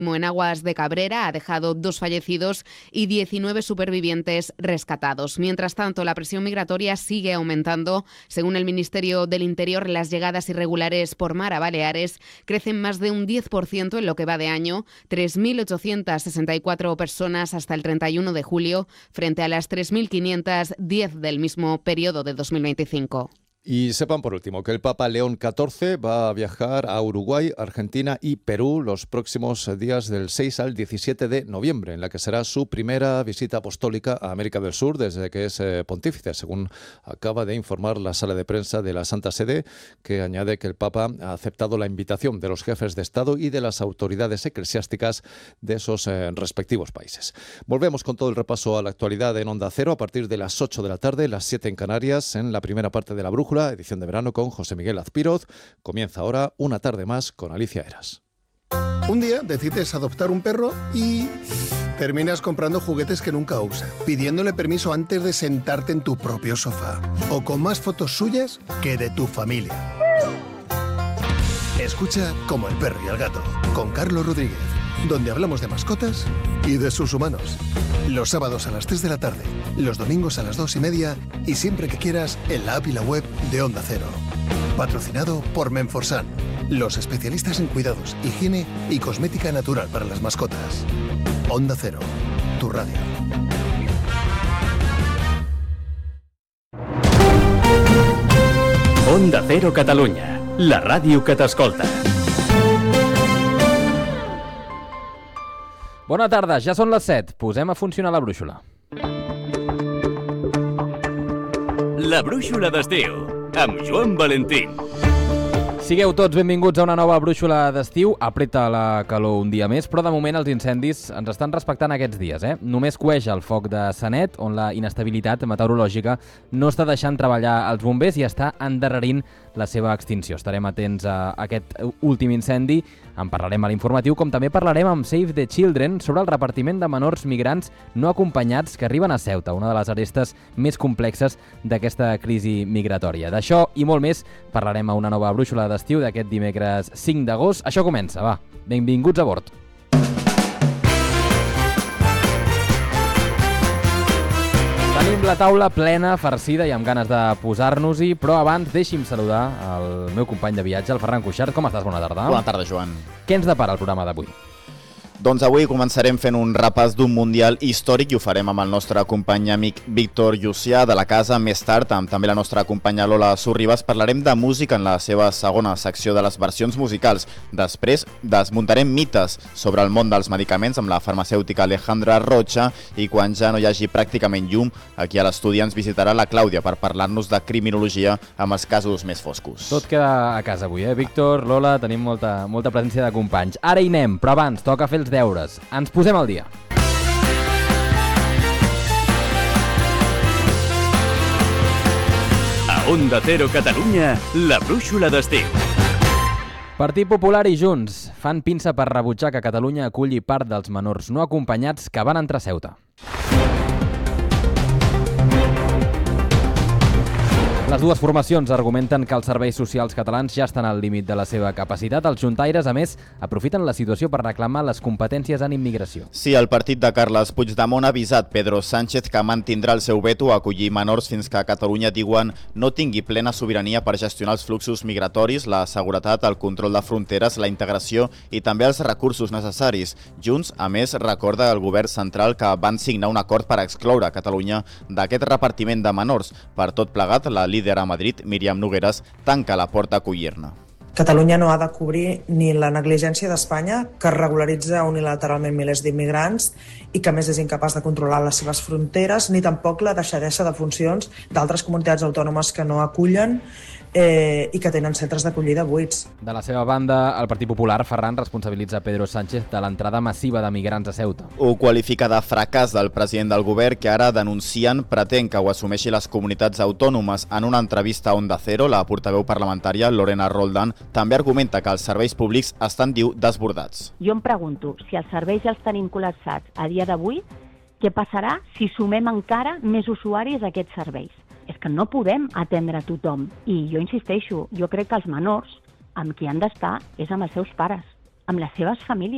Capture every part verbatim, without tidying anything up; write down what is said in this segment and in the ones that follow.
en aguas de Cabrera ha dejado dos fallecidos y diecinueve supervivientes rescatados. Mientras tanto, la presión migratoria sigue aumentando. Según el Ministerio del Interior, las llegadas irregulares por mar a Baleares crecen más de un diez por ciento en lo que va de año, tres mil ochocientas sesenta y cuatro personas hasta el treinta y uno de julio, frente a las tres mil quinientas diez del mismo periodo de dos mil veinticinco. Y sepan por último que el Papa León catorce va a viajar a Uruguay, Argentina y Perú los próximos días del seis al diecisiete de noviembre, en la que será su primera visita apostólica a América del Sur desde que es eh, pontífice, según acaba de informar la sala de prensa de la Santa Sede, que añade que el Papa ha aceptado la invitación de los jefes de Estado y de las autoridades eclesiásticas de esos eh, respectivos países. Volvemos con todo el repaso a la actualidad en Onda Cero a partir de las ocho de la tarde, las siete en Canarias, en la primera parte de La Brújula, edición de verano con José Miguel Azpiroz. Comienza ahora una tarde más con Alicia Eras. Un día decides adoptar un perro y terminas comprando juguetes que nunca usa, pidiéndole permiso antes de sentarte en tu propio sofá, o con más fotos suyas que de tu familia. Escucha Como el perro y el gato, con Carlos Rodríguez, donde hablamos de mascotas y de sus humanos. Los sábados a las tres de la tarde, los domingos a las dos y media y siempre que quieras en la app y la web de Onda Cero. Patrocinado por Menforsan, los especialistas en cuidados, higiene y cosmética natural para las mascotas. Onda Cero, tu radio. Onda Cero Catalunya, la ràdio que t'escolta. Bona tarda, ja són les set. Posem a funcionar la brúixola. La brúixola d'estiu, amb Joan Valentín. Sigueu tots benvinguts a una nova brúixola d'estiu. Apreta la calor un dia més, però de moment els incendis ens estan respectant aquests dies. Eh? Només cueix el foc de Sanet, on la inestabilitat meteorològica no està deixant treballar els bombers i està endarrerint la seva extinció. Estarem atents a aquest últim incendi, en parlarem a l'informatiu, com també parlarem amb Save the Children sobre el repartiment de menors migrants no acompanyats que arriben a Ceuta, una de les arestes més complexes d'aquesta crisi migratòria. D'això i molt més parlarem a una nova brúixola d'estiu d'aquest dimecres cinc d'agost. Això comença, va. Benvinguts a bord. Tenim la taula plena, farcida i amb ganes de posar-nos-hi, però abans deixi'm saludar el meu company de viatge, el Ferran Cuixart. Com estàs? Bona tarda. Bona tarda, Joan. Què ens depara el programa d'avui? Doncs avui començarem fent un repàs d'un Mundial històric i ho farem amb el nostre company amic Víctor Llucià de la casa. Més tard, amb també la nostra companya Lola Sorribas, parlarem de música en la seva segona secció de les versions musicals. Després desmuntarem mites sobre el món dels medicaments amb la farmacèutica Alejandra Rocha i quan ja no hi hagi pràcticament llum, aquí a l'estudi ens visitarà la Clàudia per parlar-nos de criminologia amb els casos més foscos. Tot queda a casa avui, eh? Víctor, Lola, tenim molta, molta presència de companys. Ara hi anem, però abans toca fer els deures. Ens posem al dia. A Onda Cero Catalunya, la brúixola d'estiu. Partit Popular i Junts fan pinça per rebutjar que Catalunya aculli part dels menors no acompanyats que van entrar a Ceuta. Les dues formacions argumenten que els serveis socials catalans ja estan al límit de la seva capacitat. Els juntaires, a més, aprofiten la situació per reclamar les competències en immigració. Sí, el partit de Carles Puigdemont ha avisat Pedro Sánchez que mantindrà el seu veto a acollir menors fins que Catalunya, diuen, no tingui plena sobirania per gestionar els fluxos migratoris, la seguretat, el control de fronteres, la integració i també els recursos necessaris. Junts, a més, recorda al govern central que van signar un acord per excloure Catalunya d'aquest repartiment de menors. Per tot plegat, la líder a Madrid, Míriam Nogueras, tanca la porta a acollir-ne. Catalunya no ha de cobrir ni la negligència d'Espanya, que regularitza unilateralment milers d'immigrants i que a més és incapaç de controlar les seves fronteres, ni tampoc la deixadesa de funcions d'altres comunitats autònomes que no acullen eh, i que tenen centres d'acollida buits. De la seva banda, el Partit Popular, Ferran, responsabilitza Pedro Sánchez de l'entrada massiva de migrants a Ceuta. Ho qualifica de fracàs del president del govern, que ara denuncien pretén que ho assumeixi les comunitats autònomes. En una entrevista a Onda Cero, la portaveu parlamentària Lorena Roldán també argumenta que els serveis públics estan, diu, desbordats. Jo em pregunto, si els serveis ja els tenim col·lapsats a dia d'avui, què passarà si sumem encara més usuaris a aquests serveis? És que no podem atendre a tothom. I jo insisteixo, jo crec que els menors amb qui han d'estar és amb els seus pares, amb les seves famílies.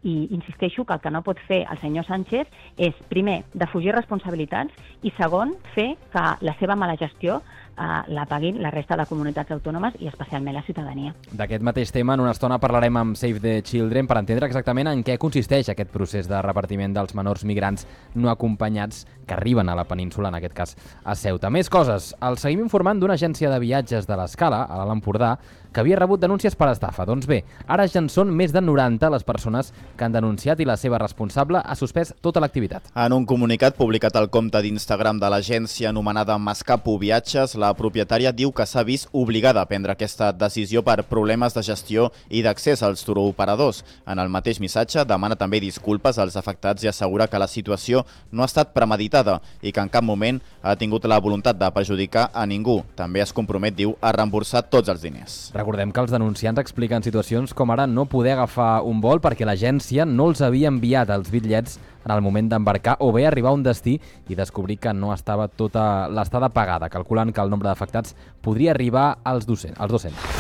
I insisteixo que el que no pot fer el senyor Sánchez és, primer, defugir responsabilitats i, segon, fer que la seva mala gestió eh, la paguin la resta de comunitats autònomes i especialment la ciutadania. D'aquest mateix tema, en una estona parlarem amb Save the Children per entendre exactament en què consisteix aquest procés de repartiment dels menors migrants no acompanyats que arriben a la península, en aquest cas a Ceuta. Més coses. El seguim informant d'una agència de viatges de l'Escala, a l'Alt Empordà, que havia rebut denúncies per estafa. Doncs bé, ara ja en són més de noranta les persones que han denunciat i la seva responsable ha suspès tota l'activitat. En un comunicat publicat al compte d'Instagram de l'agència anomenada Mascapo Viatges, la propietària diu que s'ha vist obligada a prendre aquesta decisió per problemes de gestió i d'accés als turoperadors. En el mateix missatge demana també disculpes als afectats i assegura que la situació no ha estat premeditada i que en cap moment ha tingut la voluntat de perjudicar a ningú. També es compromet, diu, a reemborsar tots els diners. Recordem que els denunciants expliquen situacions com ara no poder agafar un vol perquè l'agència no els havia enviat els bitllets en el moment d'embarcar o bé arribar a un destí i descobrir que no estava tota l'estada pagada, calculant que el nombre d'afectats podria arribar als dos-cents.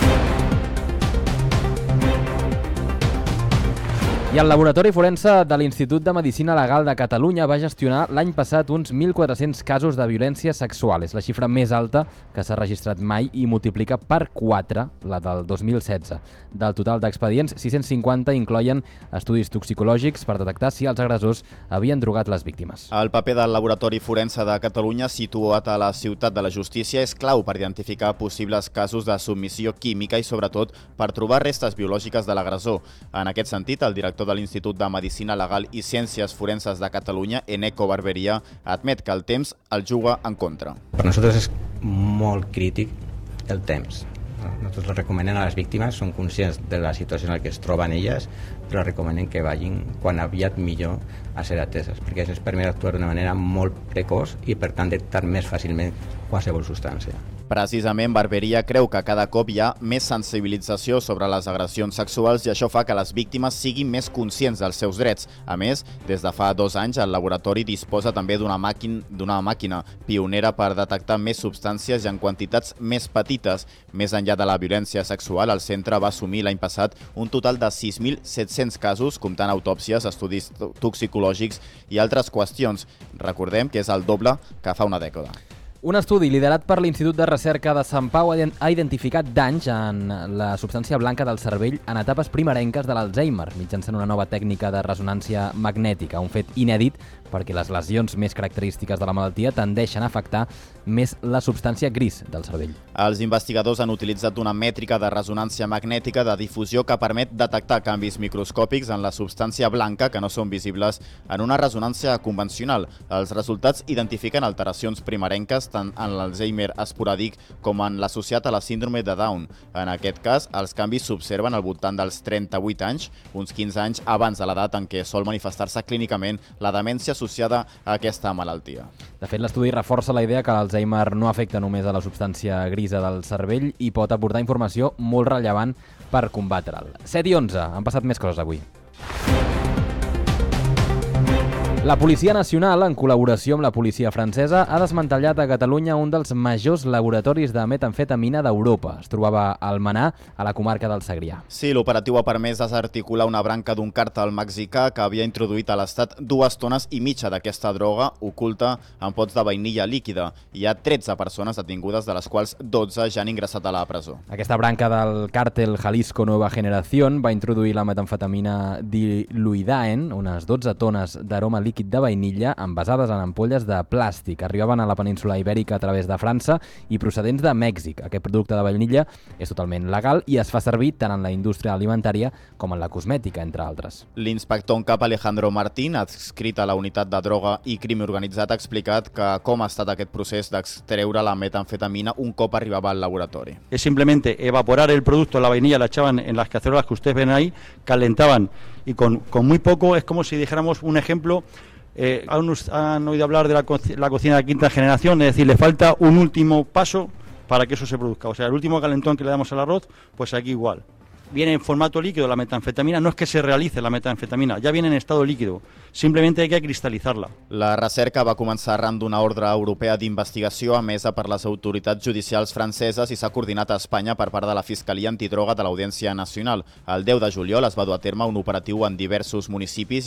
I el Laboratori Forense de l'Institut de Medicina Legal de Catalunya va gestionar l'any passat uns mil quatre-cents casos de violència sexual. És la xifra més alta que s'ha registrat mai i multiplica per quatre la del dos mil setze. Del total d'expedients, sis-cents cinquanta incloien estudis toxicològics per detectar si els agressors havien drogat les víctimes. El paper del Laboratori Forense de Catalunya, situat a la Ciutat de la Justícia, és clau per identificar possibles casos de submissió química i, sobretot, per trobar restes biològiques de l'agressor. En aquest sentit, el director de l'Institut de Medicina Legal i Ciències Forenses de Catalunya, Eneco Barberia, admet que el temps el juga en contra. Per nosaltres és molt crític el temps. Nosaltres recomanem a les víctimes, són conscients de la situació en la que es troben elles, però recomanem que vagin quan aviat millor a ser ateses, perquè això es permet actuar d'una manera molt precoç i, per tant, detectar més fàcilment qualsevol substància. Precisament, Barberia creu que cada cop hi ha més sensibilització sobre les agressions sexuals i això fa que les víctimes siguin més conscients dels seus drets. A més, des de fa dos anys, el laboratori disposa també d'una màquina, d'una màquina pionera per detectar més substàncies i en quantitats més petites. Més enllà de la violència sexual, el centre va assumir l'any passat un total de sis mil set-cents casos, comptant autòpsies, estudis toxicològics i altres qüestions. Recordem que és el doble que fa una dècada. Un estudi liderat per l'Institut de Recerca de Sant Pau ha identificat danys en la substància blanca del cervell en etapes primerenques de l'Alzheimer, mitjançant una nova tècnica de ressonància magnètica, un fet inèdit perquè les lesions més característiques de la malaltia tendeixen a afectar més la substància gris del cervell. Els investigadors han utilitzat una mètrica de ressonància magnètica de difusió que permet detectar canvis microscòpics en la substància blanca que no són visibles en una ressonància convencional. Els resultats identifiquen alteracions primerenques tant en l'Alzheimer esporàdic com en l'associat a la síndrome de Down. En aquest cas, els canvis s'observen al voltant dels trenta-vuit anys, uns quinze anys abans de l'edat en què sol manifestar-se clínicament la demència associada a aquesta malaltia. De fet, l'estudi reforça la idea que l'Alzheimer no afecta només a la substància grisa del cervell i pot aportar informació molt rellevant per combatre'l. set i onze, han passat més coses avui. La Policia Nacional, en col·laboració amb la policia francesa, ha desmantellat a Catalunya un dels majors laboratoris de metamfetamina d'Europa. Es trobava a Almenar, a la comarca del Segrià. Sí, l'operatiu ha permès desarticular una branca d'un càrtel mexicà que havia introduït a l'estat dues tones i mitja d'aquesta droga oculta en pots de vainilla líquida. Hi ha tretze persones detingudes, de les quals dotze ja han ingressat a la presó. Aquesta branca del càrtel Jalisco Nueva Generación va introduir la metamfetamina diluidaen, unes dotze tones d'aroma líquid de vainilla envasades en ampolles de plàstic. Arribaven a la península Ibèrica a través de França i procedents de Mèxic. Aquest producte de vainilla és totalment legal i es fa servir tant en la indústria alimentària com en la cosmètica, entre altres. L'inspector en cap Alejandro Martín, adscrit a la unitat de droga i crim organitzat, ha explicat que com ha estat aquest procés d'extreure la metanfetamina un cop arribava al laboratori. Es simplemente evaporar el producto, la vainilla la echaban en las cacerolas que ustedes ven ahí, calentaban y con, con muy poco, es como si dijéramos un ejemplo. Eh, ¿han, han oído hablar de la, co la cocina de quinta generación? Es decir, le falta un último paso para que eso se produzca. O sea, el último calentón que le damos al arroz, pues aquí igual. viene en formato líquido la metanfetamina, no es que se realice la metanfetamina, ya viene en estado líquido, simplemente hay que cristalizarla. La recerca va començar arran d'una ordre europea d'investigació emesa per les autoritats judicials franceses i s'ha coordinat a Espanya per part de la Fiscalia Antidroga de l'Audiència Nacional. El deu de juliol es va dur a terme un operatiu en diversos municipis